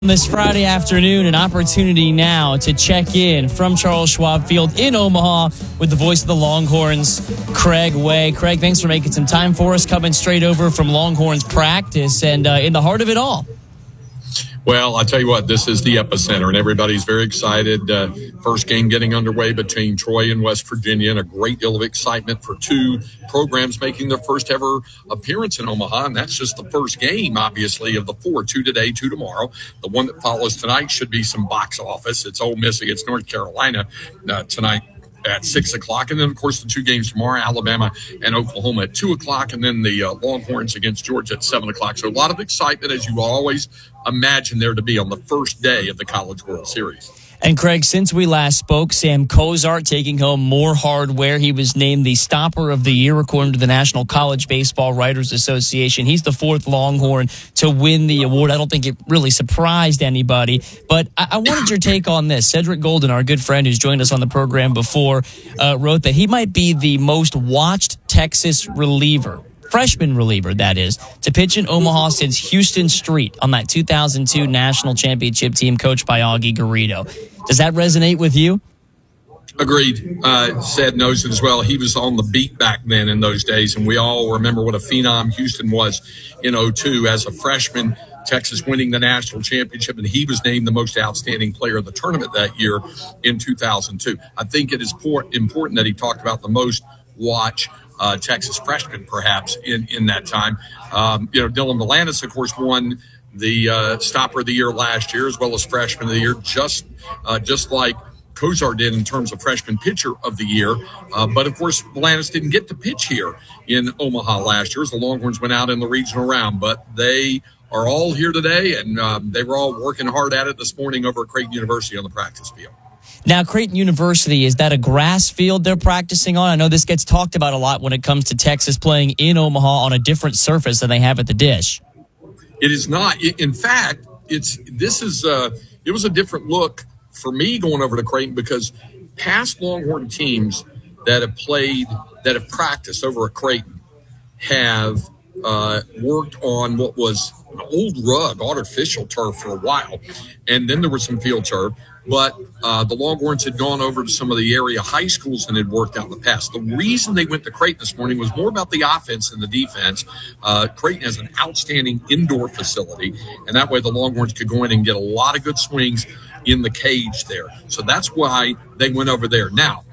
This Friday afternoon, an opportunity now to check in from Charles Schwab Field in Omaha with the voice of the Longhorns, Craig Way. Craig, thanks for making some time for us, coming straight over from Longhorns practice and in the heart of it all. Well, I'll tell you what, this is the epicenter, and everybody's very excited. First game getting underway between Troy and West Virginia, and a great deal of excitement for two programs making their first ever appearance in Omaha, and that's just the first game, obviously, of the four, two today, two tomorrow. The one that follows tonight should be some box office. It's Ole Miss against North Carolina tonight at 6 o'clock. And then, of course, the two games tomorrow, Alabama and Oklahoma at 2 o'clock, and then the Longhorns against Georgia at 7 o'clock. So a lot of excitement, as you always imagine there to be on the first day of the College World Series. And, Craig, since we last spoke, Sam Cozart taking home more hardware. He was named the Stopper of the Year, according to the National College Baseball Writers Association. He's the fourth Longhorn to win the award. I don't think it really surprised anybody. But I wanted your take on this. Cedric Golden, our good friend who's joined us on the program before, wrote that he might be the most watched Texas reliever, freshman reliever, that is, to pitch in Omaha since Houston Street on that 2002 national championship team coached by Augie Garrido. Does that resonate with you? Agreed. Ced knows it as well. He was on the beat back then in those days, and we all remember what a phenom Houston was in 2002 as a freshman. Texas winning the national championship, and he was named the most outstanding player of the tournament that year in 2002. I think it is important that he talked about the most watch Texas freshman, perhaps, in that time. Dylan Valanis, of course, won the Stopper of the Year last year, as well as Freshman of the Year, just like Cozart did in terms of Freshman Pitcher of the Year. But, of course, Valanis didn't get to pitch here in Omaha last year as the Longhorns went out in the regional round. But they are all here today, and they were all working hard at it this morning over at Creighton University on the practice field. Now, Creighton University, is that a grass field they're practicing on? I know this gets talked about a lot when it comes to Texas playing in Omaha on a different surface than they have at the Dish. It is not. In fact, it was a different look for me going over to Creighton because past Longhorn teams that have practiced over at Creighton have worked on what was an old artificial turf for a while, and then there was some field turf. But the Longhorns had gone over to some of the area high schools and had worked out in the past. The reason they went to Creighton this morning was more about the offense than the defense. Creighton has an outstanding indoor facility, and that way the Longhorns could go in and get a lot of good swings in the cage there. So that's why they went over there. Now,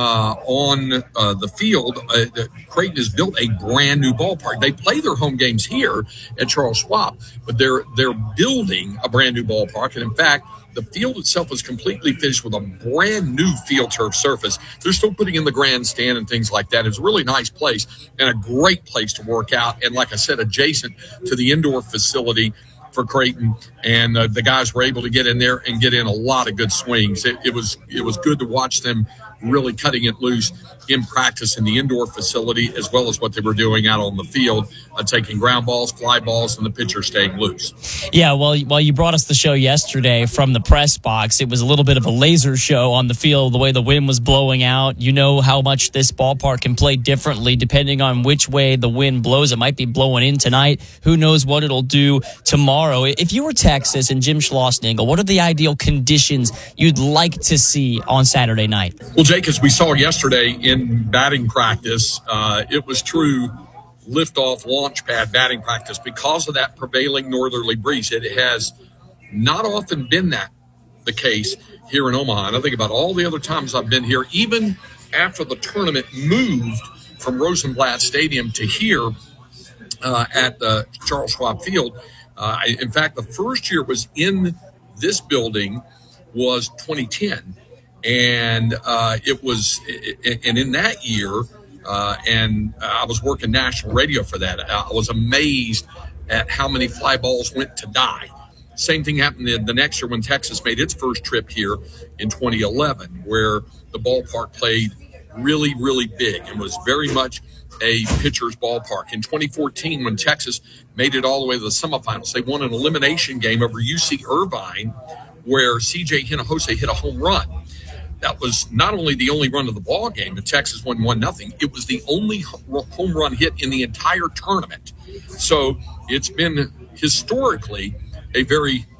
on the field, Creighton has built a brand new ballpark. They play their home games here at Charles Schwab, but they're building a brand new ballpark. And in fact, the field itself is completely finished with a brand new field turf surface. They're still putting in the grandstand and things like that. It's a really nice place and a great place to work out. And like I said, adjacent to the indoor facility for Creighton, and the guys were able to get in there and get in a lot of good swings. It was good to watch them really cutting it loose in practice in the indoor facility, as well as what they were doing out on the field, taking ground balls, fly balls, and the pitcher staying loose. Yeah, well, while you brought us the show yesterday from the press box, it was a little bit of a laser show on the field, the way the wind was blowing out. You know how much this ballpark can play differently depending on which way the wind blows. It might be blowing in tonight. Who knows what it'll do tomorrow. If you were Texas and Jim Schlossnagle, what are the ideal conditions you'd like to see on Saturday night? Well, Jake, as we saw yesterday in batting practice, it was true liftoff launch pad batting practice because of that prevailing northerly breeze. It has not often been the case here in Omaha. And I think about all the other times I've been here, even after the tournament moved from Rosenblatt Stadium to here at the Charles Schwab Field. In fact, the first year was in this building was 2010. And in that year, and I was working national radio for that, I was amazed at how many fly balls went to die. Same thing happened the next year when Texas made its first trip here in 2011, where the ballpark played really, really big and was very much a pitcher's ballpark. In 2014, when Texas made it all the way to the semifinals, they won an elimination game over UC Irvine, where C.J. Hinojosa hit a home run. That was not only the only run of the ball game, but Texas won 1-0. It was the only home run hit in the entire tournament. So it's been historically a very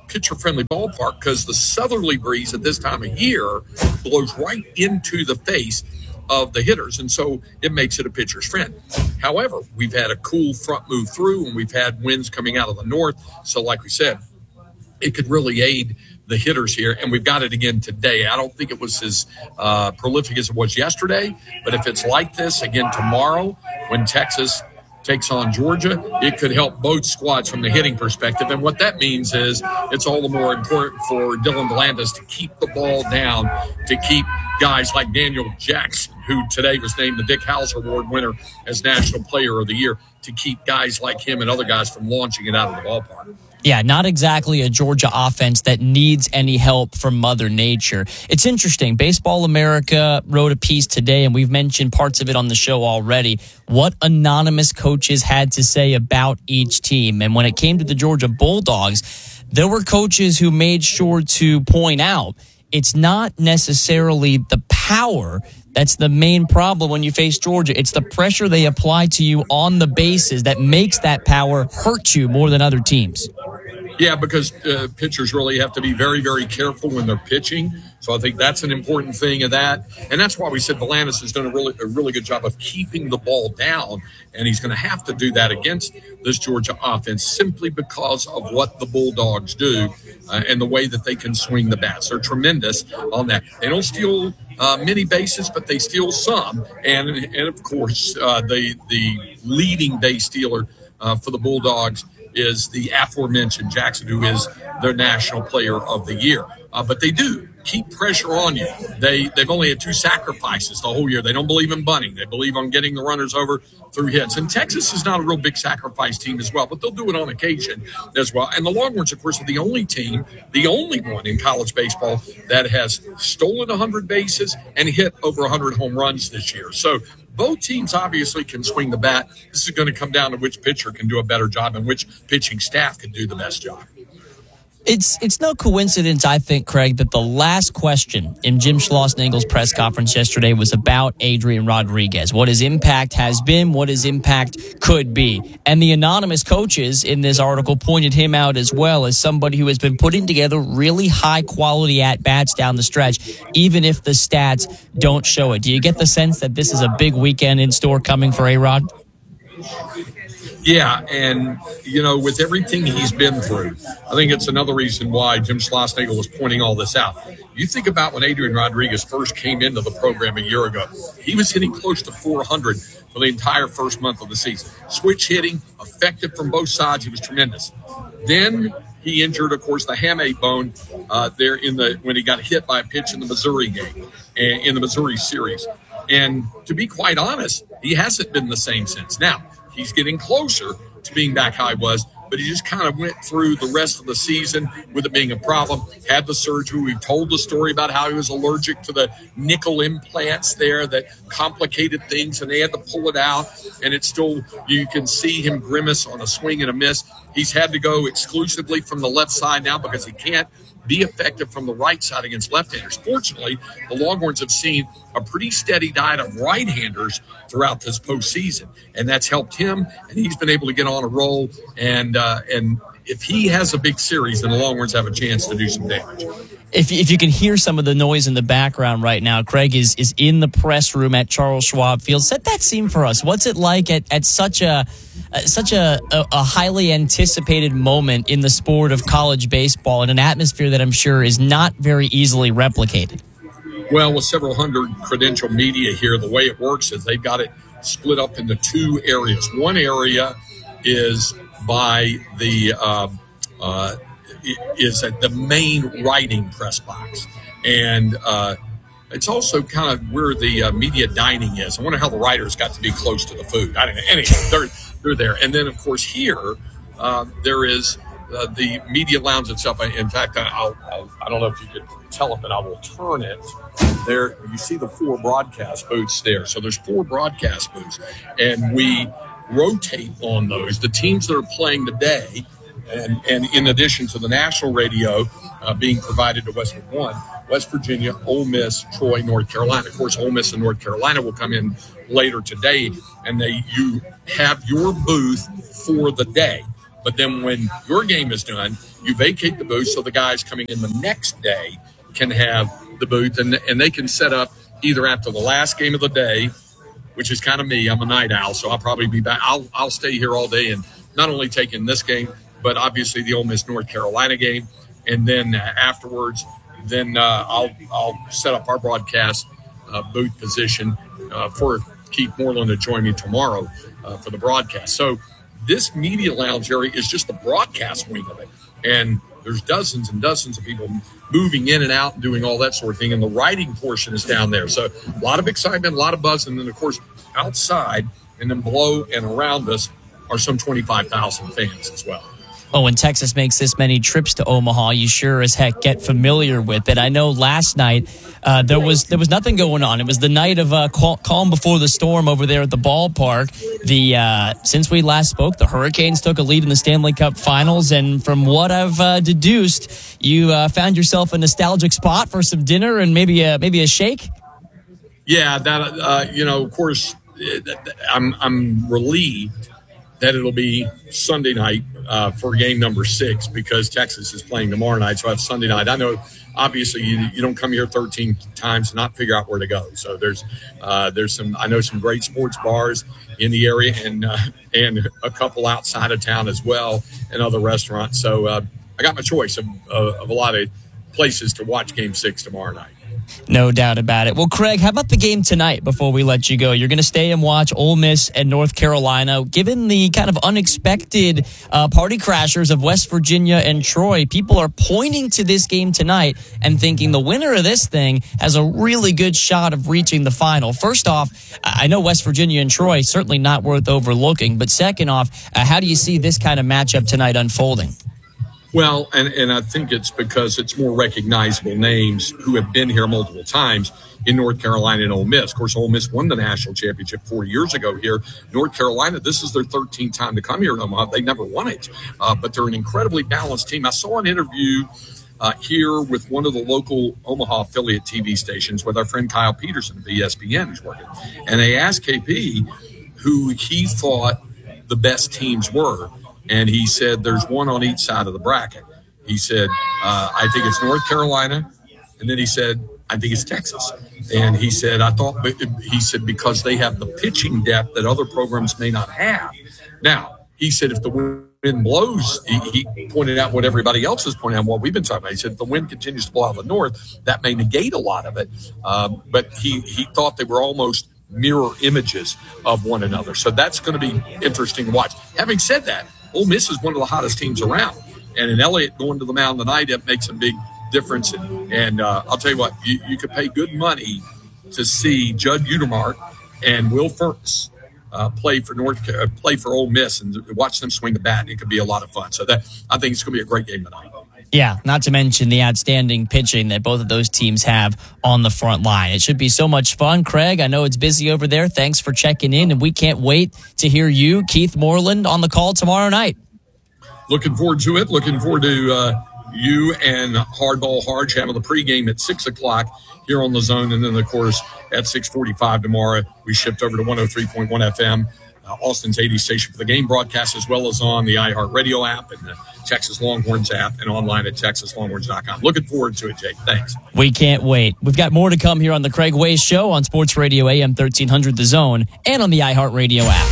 pitcher-friendly ballpark because the southerly breeze at this time of year blows right into the face of the hitters, and so it makes it a pitcher's friend. However, we've had a cool front move through, and we've had winds coming out of the north, so like we said, it could really aid the hitters here, and we've got it again today. I don't think it was as prolific as it was yesterday, but if it's like this again tomorrow when Texas takes on Georgia, it could help both squads from the hitting perspective. And what that means is it's all the more important for Dylan V'Landys to keep the ball down, to keep guys like Daniel Jackson, who today was named the Dick Howser Award winner as National Player of the Year, to keep guys like him and other guys from launching it out of the ballpark. Yeah, not exactly a Georgia offense that needs any help from Mother Nature. It's interesting. Baseball America wrote a piece today, and we've mentioned parts of it on the show already, what anonymous coaches had to say about each team. And when it came to the Georgia Bulldogs, there were coaches who made sure to point out it's not necessarily the power that's the main problem when you face Georgia. It's the pressure they apply to you on the bases that makes that power hurt you more than other teams. Yeah, because pitchers really have to be very, very careful when they're pitching. So I think that's an important thing of that. And that's why we said V'Landys has done a really good job of keeping the ball down. And he's going to have to do that against this Georgia offense simply because of what the Bulldogs do and the way that they can swing the bats. They're tremendous on that. They don't steal many bases, but they steal some. And of course, the leading base stealer for the Bulldogs is the aforementioned Jackson, who is their National Player of the Year. But they do keep pressure on you. They've only had 2 sacrifices the whole year. They don't believe in bunting. They believe on getting the runners over through hits. And Texas is not a real big sacrifice team as well, but they'll do it on occasion as well. And the Longhorns, of course, are the only one in college baseball that has stolen 100 bases and hit over 100 home runs this year. So both teams obviously can swing the bat. This is going to come down to which pitcher can do a better job and which pitching staff can do the best job. It's no coincidence, I think, Craig, that the last question in Jim Schlossnagle's press conference yesterday was about Adrian Rodriguez, what his impact has been, what his impact could be. And the anonymous coaches in this article pointed him out as well as somebody who has been putting together really high-quality at-bats down the stretch, even if the stats don't show it. Do you get the sense that this is a big weekend in store coming for A-Rod? Yeah, and, with everything he's been through, I think it's another reason why Jim Schlossnagle was pointing all this out. You think about when Adrian Rodriguez first came into the program a year ago. He was hitting close to 400 for the entire first month of the season. Switch hitting, effective from both sides. He was tremendous. Then he injured, of course, the hamate bone when he got hit by a pitch in the Missouri game, in the Missouri series. And to be quite honest, he hasn't been the same since. Now, he's getting closer to being back how he was, but he just kind of went through the rest of the season with it being a problem, had the surgery. We've told the story about how he was allergic to the nickel implants there that complicated things, and they had to pull it out, and it's still, you can see him grimace on a swing and a miss. He's had to go exclusively from the left side now because he can't be effective from the right side against left-handers. Fortunately, the Longhorns have seen a pretty steady diet of right-handers throughout this postseason, and that's helped him, and he's been able to get on a roll. And if he has a big series, then the Longhorns have a chance to do some damage. If you can hear some of the noise in the background right now, Craig is in the press room at Charles Schwab Field. Set that scene for us. What's it like at such a highly anticipated moment in the sport of college baseball in an atmosphere that I'm sure is not very easily replicated? Well, with several hundred credential media here, the way it works is they've got it split up into 2 areas. One area is by is at the main writing press box. And it's also kind of where the media dining is. I wonder how the writers got to be close to the food. I don't know. Anyway, they're there. And then, of course, here there is the media lounge itself. In fact, I don't know if you could tell it, but I will turn it. There, you see the 4 broadcast booths there. So there's 4 broadcast booths, and we rotate on those. The teams that are playing today, and in addition to the national radio being provided to West Virginia, Ole Miss, Troy, North Carolina. Of course, Ole Miss and North Carolina will come in later today, and you have your booth for the day. But then when your game is done, you vacate the booth so the guys coming in the next day can have the booth, and they can set up either after the last game of the day, which is kind of me. I'm a night owl, so I'll probably be back. I'll stay here all day and not only take in this game, but obviously the Ole Miss North Carolina game. And then afterwards, I'll set up our broadcast booth position for Keith Moreland to join me tomorrow for the broadcast. So this media lounge area is just the broadcast wing of it. And there's dozens and dozens of people moving in and out and doing all that sort of thing. And the writing portion is down there. So a lot of excitement, a lot of buzz. And then, of course, outside and then below and around us are some 25,000 fans as well. Oh, when Texas makes this many trips to Omaha, you sure as heck get familiar with it. I know last night there was nothing going on. It was the night of calm before the storm over there at the ballpark. Since we last spoke, the Hurricanes took a lead in the Stanley Cup Finals, and from what I've deduced, you found yourself a nostalgic spot for some dinner and maybe a shake. Yeah, that of course, I'm relieved that it'll be Sunday night for game number 6 because Texas is playing tomorrow night. So I have Sunday night. I know, obviously, you don't come here 13 times to not figure out where to go. So there's some great sports bars in the area and a couple outside of town as well and other restaurants. So I got my choice of a lot of places to watch game 6 tomorrow night. No doubt about it. Well, Craig, how about the game tonight before we let you go? You're going to stay and watch Ole Miss and North Carolina. Given the kind of unexpected party crashers of West Virginia and Troy, people are pointing to this game tonight and thinking the winner of this thing has a really good shot of reaching the final. First off, I know West Virginia and Troy, certainly not worth overlooking. But second off, how do you see this kind of matchup tonight unfolding? Well, and I think it's because it's more recognizable names who have been here multiple times in North Carolina and Ole Miss. Of course, Ole Miss won the national championship 40 years ago here. North Carolina, this is their 13th time to come here in Omaha. They never won it, but they're an incredibly balanced team. I saw an interview here with one of the local Omaha affiliate TV stations with our friend Kyle Peterson of ESPN who's working. And they asked KP who he thought the best teams were. And he said, there's one on each side of the bracket. He said, I think it's North Carolina. And then he said, I think it's Texas. And he said, because they have the pitching depth that other programs may not have. Now, he said, if the wind blows, he pointed out what everybody else is pointing out, what we've been talking about. He said, if the wind continues to blow out of the north, that may negate a lot of it. But he thought they were almost mirror images of one another. So that's going to be interesting to watch. Having said that, Ole Miss is one of the hottest teams around. And in Elliott going to the mound tonight, that makes a big difference. And I'll tell you what, you could pay good money to see Judd Utermark and Will Furnace play for Ole Miss and watch them swing the bat. It could be a lot of fun. So I think it's going to be a great game tonight. Yeah, not to mention the outstanding pitching that both of those teams have on the front line. It should be so much fun. Craig, I know it's busy over there. Thanks for checking in, and we can't wait to hear you, Keith Moreland, on the call tomorrow night. Looking forward to it. Looking forward to you and Hardball Harge having the pregame at 6 o'clock here on the Zone. And then, of course, at 6:45 tomorrow, we shift over to 103.1 FM, Austin's 80 station for the game broadcast, as well as on the iHeartRadio app and the Texas Longhorns app and online at TexasLonghorns.com. Looking forward to it, Jake. Thanks. We can't wait. We've got more to come here on the Craig Way Show on Sports Radio AM 1300 The Zone and on the iHeartRadio app.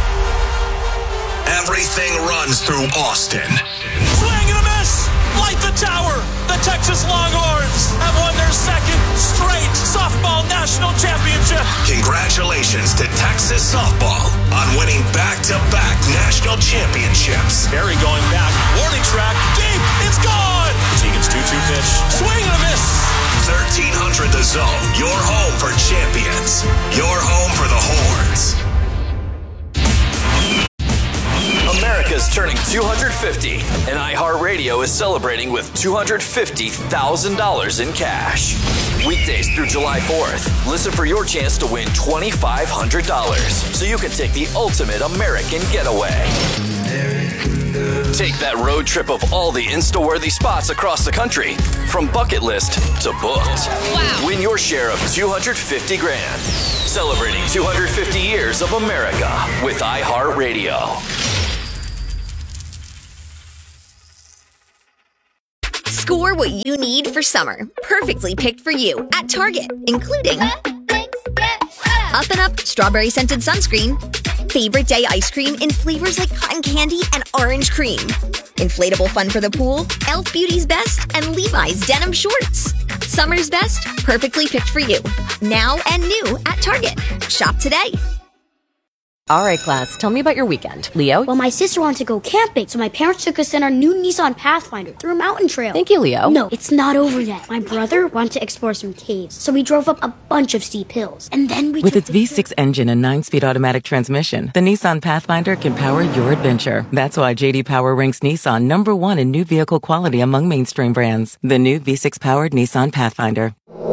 Everything runs through Austin. Swing and a miss! Light the tower! The Texas Longhorns have won their second straight softball national championship. Congratulations to Texas softball on winning back-to-back national championships. Barry going back, warning track, deep, it's gone! Tegan's 2-2 pitch, swing and a miss! 1300 The Zone, your home for champions, your home for the Horns. America's turning 250, and iHeartRadio is celebrating with $250,000 in cash. Weekdays through July 4th, listen for your chance to win $2,500 so you can take the ultimate American getaway. Take that road trip of all the Insta-worthy spots across the country, from bucket list to booked. Wow. Win your share of $250 grand. Celebrating 250 years of America with iHeartRadio. Score what you need for summer. Perfectly picked for you at Target, including Up and Up Strawberry Scented Sunscreen, Favorite Day Ice Cream in flavors like cotton candy and orange cream, Inflatable Fun for the Pool, Elf Beauty's Best, and Levi's Denim Shorts. Summer's best, perfectly picked for you. Now and new at Target. Shop today. All right, class, tell me about your weekend. Leo? Well, my sister wanted to go camping, so my parents took us in our new Nissan Pathfinder through a mountain trail. Thank you, Leo. No, it's not over yet. My brother wanted to explore some caves, so we drove up a bunch of steep hills. And then we With its V6 engine and 9-speed automatic transmission, the Nissan Pathfinder can power your adventure. That's why J.D. Power ranks Nissan number 1 in new vehicle quality among mainstream brands. The new V6-powered Nissan Pathfinder.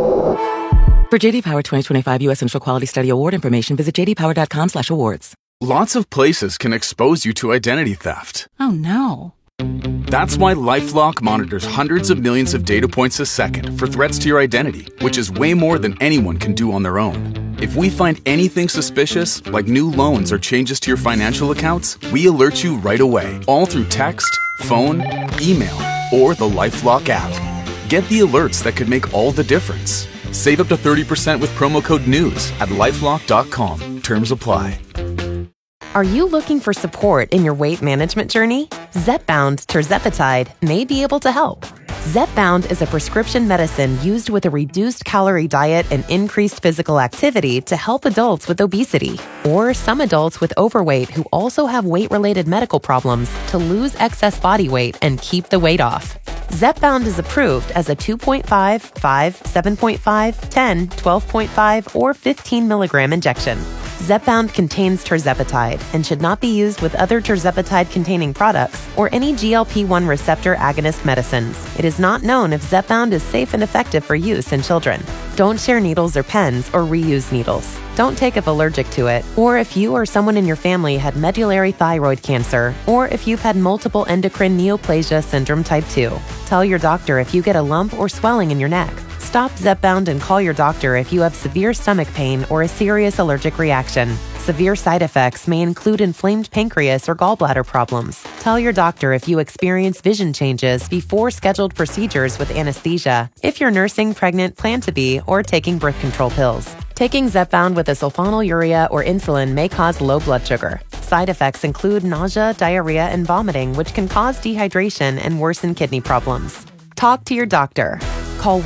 For J.D. Power 2025 U.S. Central Quality Study Award information, visit jdpower.com/awards. Lots of places can expose you to identity theft. Oh, no. That's why LifeLock monitors hundreds of millions of data points a second for threats to your identity, which is way more than anyone can do on their own. If we find anything suspicious, like new loans or changes to your financial accounts, we alert you right away, all through text, phone, email, or the LifeLock app. Get the alerts that could make all the difference. Save up to 30% with promo code NEWS at LifeLock.com. Terms apply. Are you looking for support in your weight management journey? Zepbound tirzepatide may be able to help. Zepbound is a prescription medicine used with a reduced calorie diet and increased physical activity to help adults with obesity, or some adults with overweight who also have weight-related medical problems to lose excess body weight and keep the weight off. Zepbound is approved as a 2.5, 5, 7.5, 10, 12.5, or 15 milligram injection. Zepbound contains tirzepatide and should not be used with other tirzepatide-containing products or any GLP-1 receptor agonist medicines. It is not known if Zepbound is safe and effective for use in children. Don't share needles or pens or reuse needles. Don't take if allergic to it, or if you or someone in your family had medullary thyroid cancer, or if you've had multiple endocrine neoplasia syndrome type 2. Tell your doctor if you get a lump or swelling in your neck. Stop Zepbound and call your doctor if you have severe stomach pain or a serious allergic reaction. Severe side effects may include inflamed pancreas or gallbladder problems. Tell your doctor if you experience vision changes before scheduled procedures with anesthesia, if you're nursing, pregnant, plan to be, or taking birth control pills. Taking Zepbound with a sulfonylurea or insulin may cause low blood sugar. Side effects include nausea, diarrhea, and vomiting, which can cause dehydration and worsen kidney problems. Talk to your doctor. Call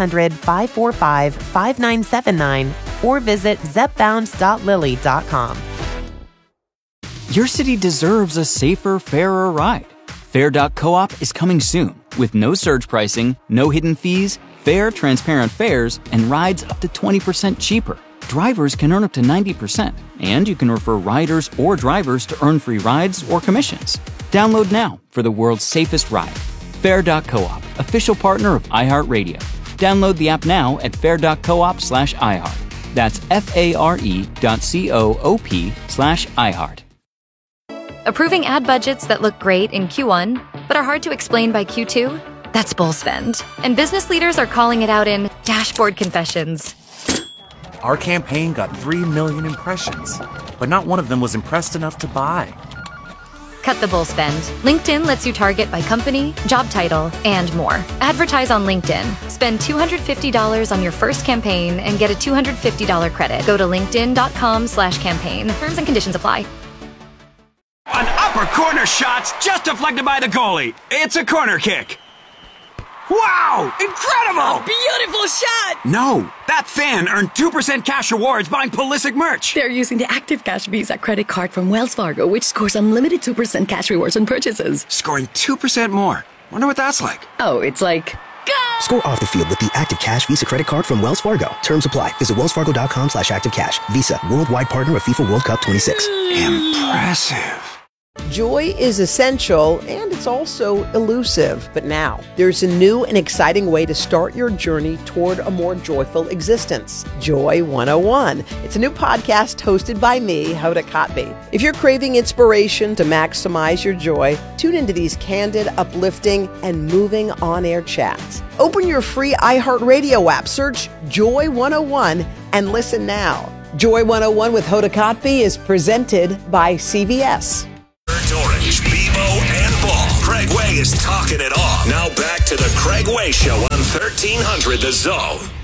1-800-545-5979 or visit zepbound.lilly.com. Your city deserves a safer, fairer ride. Fair.coop is coming soon with no surge pricing, no hidden fees, fair, transparent fares, and rides up to 20% cheaper. Drivers can earn up to 90%, and you can refer riders or drivers to earn free rides or commissions. Download now for the world's safest ride. Fair.coop, official partner of iHeartRadio. Download the app now at fair.coop/iHeart. That's FARE.coop/iHeart. Approving ad budgets that look great in Q1, but are hard to explain by Q2? That's bull spend. And business leaders are calling it out in dashboard confessions. Our campaign got 3 million impressions, but not one of them was impressed enough to buy. Cut the bull spend. LinkedIn lets you target by company, job title, and more. Advertise on LinkedIn. Spend $250 on your first campaign and get a $250 credit. Go to linkedin.com/campaign. Terms and conditions apply. An upper corner shot's just deflected by the goalie. It's a corner kick. Wow! Incredible! A beautiful shot! No, that fan earned 2% cash rewards buying Pulisic merch. They're using the Active Cash Visa credit card from Wells Fargo, which scores unlimited 2% cash rewards on purchases. Scoring 2% more. Wonder what that's like. Oh, it's like... Go! Score off the field with the Active Cash Visa credit card from Wells Fargo. Terms apply. Visit wellsfargo.com/activecash. Visa, worldwide partner of FIFA World Cup 26. Impressive. Joy is essential, and it's also elusive. But now, there's a new and exciting way to start your journey toward a more joyful existence. Joy 101. It's a new podcast hosted by me, Hoda Kotb. If you're craving inspiration to maximize your joy, tune into these candid, uplifting, and moving on-air chats. Open your free iHeartRadio app, search Joy 101, and listen now. Joy 101 with Hoda Kotb is presented by CVS. Orange, Bebo, and Ball. Craig Craig Way is talking it all. Now back to the Craig Way Show on 1300 The Zone.